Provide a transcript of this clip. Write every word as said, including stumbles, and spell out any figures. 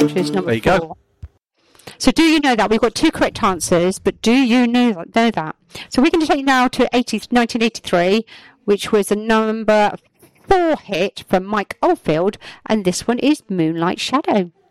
which is number There you four. go. So do you know that? We've got two correct answers, but do you know, know that? So we're going to take you now to nineteen eighty-three, which was a number four hit from Mike Oldfield, and this one is Moonlight Shadow.